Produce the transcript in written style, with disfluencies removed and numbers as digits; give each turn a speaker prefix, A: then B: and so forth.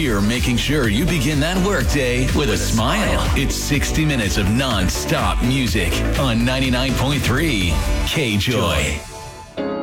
A: here making sure you begin that workday with a smile. It's 60 minutes of non-stop music on 99.3 K-Joy.